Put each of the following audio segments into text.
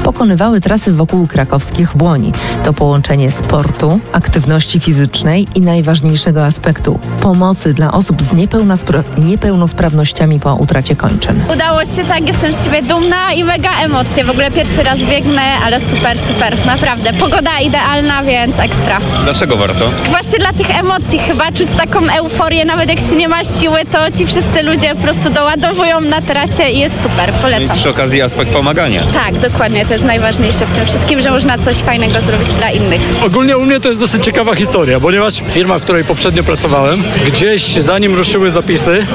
pokonywały trasy wokół krakowskich Błoni. To połączenie sportu, aktywności fizycznej i najważniejszego aspektu – pomocy dla osób z niepełnosprawnościami po utracie kończyn. Udało się, tak, jestem z siebie dumna i mega emocje. W ogóle pierwszy raz biegnę, ale super, naprawdę. Pogoda idealna, więc ekstra. Dlaczego warto? Właśnie dla tych emocji chyba, czuć taką euforię, nawet jak się nie ma siły, to ci wszyscy ludzie po prostu doładowują na trasie i jest super, polecam. I przy okazji aspekt pomagania. Tak, dokładnie, to jest najważniejsze w tym wszystkim, że można coś fajnego zrobić dla innych. Ogólnie u mnie to jest dosyć ciekawa historia, ponieważ firma, w której poprzednio pracowałem, gdzieś zanim ruszyły zapisy,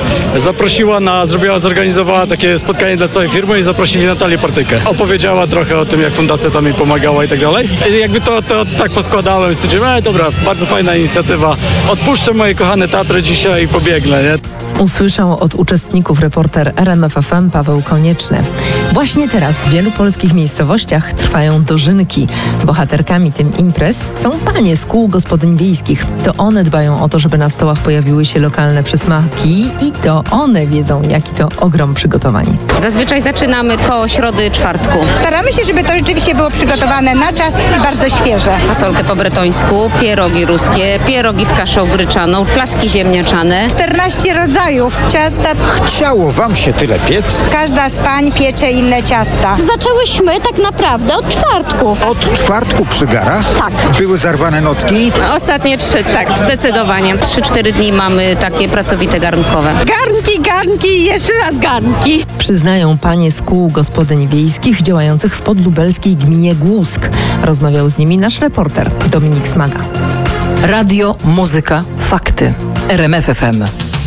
zorganizowała takie spotkanie dla całej firmy i zaprosili Natalię Partykę. Opowiedziała trochę o tym, jak fundacja tam mi pomagała i tak dalej. I jakby to tak poskładałem i stwierdziłem, dobra, bardzo fajna inicjatywa. Odpuszczę moje kochane Tatry dzisiaj i pobiegnę, nie? Usłyszał od uczestników reporter RMF FM Paweł Konieczny. Właśnie teraz w wielu polskich miejscowościach trwają dożynki. Bohaterkami tym imprez są panie z kół gospodyń wiejskich. To one dbają o to, żeby na stołach pojawiły się lokalne przysmaki i to one wiedzą, jaki to ogrom przygotowań. Zazwyczaj zaczynamy koło środy, czwartku. Staramy się, żeby to rzeczywiście było przygotowane na czas i bardzo świeże. Fasolkę po bretońsku, pierogi ruskie, pierogi z kaszą gryczaną, placki ziemniaczane. 14 rodzajów ciasta. Chciało wam się tyle piec? Każda z pań piecze inne ciasta. Zaczęłyśmy tak naprawdę od czwartku. Od czwartku przy garach? Tak. Były zarwane nocki? Ostatnie 3, tak, zdecydowanie. 3-4 dni mamy takie pracowite garnkowe. Garnki i jeszcze raz garnki. Przyznają panie z kół gospodyń wiejskich działających w podlubelskiej gminie Głusk. Rozmawiał z nimi nasz reporter Dominik Smaga. Radio, muzyka, fakty. RMF FM.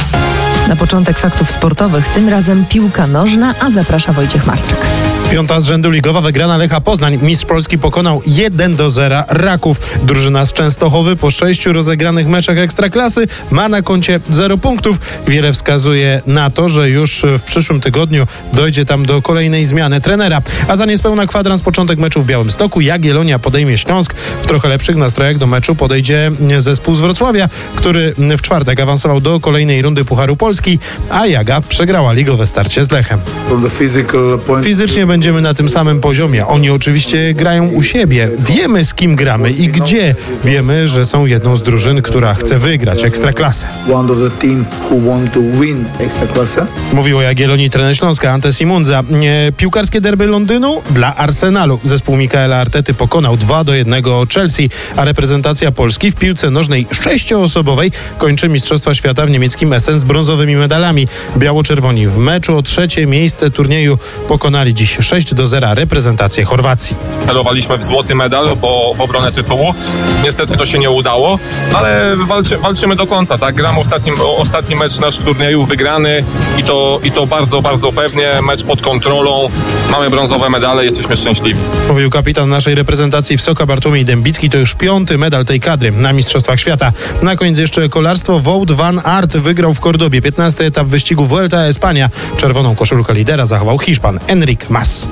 Na początek faktów sportowych, tym razem piłka nożna, a zaprasza Wojciech Marczyk. 5. z rzędu ligowa wygrana Lecha Poznań. Mistrz Polski pokonał 1-0 Raków. Drużyna z Częstochowy po 6 rozegranych meczach Ekstraklasy ma na koncie 0 punktów. Wiele wskazuje na to, że już w przyszłym tygodniu dojdzie tam do kolejnej zmiany trenera. A za niespełna kwadrans początek meczu w Białymstoku. Jagiellonia podejmie Śląsk. W trochę lepszych nastrojach do meczu podejdzie zespół z Wrocławia, który w czwartek awansował do kolejnej rundy Pucharu Polski, a Jaga przegrała ligowe starcie z Lechem. Fizycznie będziemy na tym samym poziomie. Oni oczywiście grają u siebie. Wiemy, z kim gramy i gdzie. Wiemy, że są jedną z drużyn, która chce wygrać Ekstraklasę. Mówił o Jagiellonii trener Śląska Ante Simunza. Piłkarskie derby Londynu dla Arsenalu. Zespół Mikaela Artety pokonał 2-1 Chelsea, a reprezentacja Polski w piłce nożnej 6-osobowej kończy Mistrzostwa Świata w niemieckim Essen z brązowymi medalami. Biało-czerwoni w meczu o 3. miejsce turnieju pokonali dziś 6-0 reprezentację Chorwacji. Celowaliśmy w złoty medal, bo w obronę tytułu. Niestety to się nie udało, ale walczymy do końca, tak? Gramy ostatni mecz nasz w turnieju wygrany i to bardzo, bardzo pewnie. Mecz pod kontrolą. Mamy brązowe medale, jesteśmy szczęśliwi. Mówił kapitan naszej reprezentacji w Soka Bartłomiej Dębicki. To już 5. medal tej kadry na Mistrzostwach Świata. Na koniec jeszcze kolarstwo. Wout van Aert wygrał w Kordobie 15. etap wyścigu Vuelta a España. Czerwoną koszulkę lidera zachował Hiszpan Enric Mas.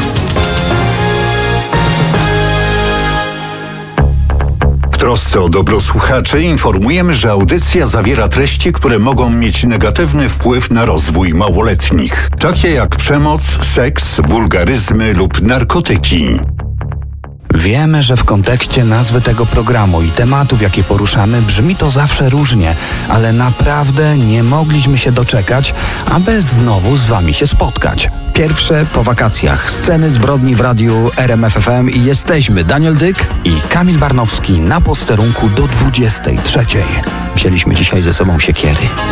W trosce o dobro słuchaczy informujemy, że audycja zawiera treści, które mogą mieć negatywny wpływ na rozwój małoletnich, takie jak przemoc, seks, wulgaryzmy lub narkotyki. Wiemy, że w kontekście nazwy tego programu i tematów, jakie poruszamy, brzmi to zawsze różnie, ale naprawdę nie mogliśmy się doczekać, aby znowu z wami się spotkać. Pierwsze po wakacjach. Sceny zbrodni w radiu RMF FM i jesteśmy Daniel Dyk i Kamil Barnowski na posterunku do 23. Wzięliśmy dzisiaj ze sobą siekiery.